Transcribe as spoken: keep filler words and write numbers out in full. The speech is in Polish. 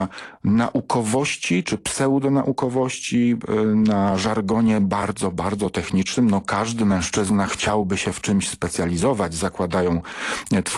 naukowości czy pseudonaukowości, na żargonie bardzo, bardzo technicznym. No każdy mężczyzna chciałby się w czymś specjalizować, zakładają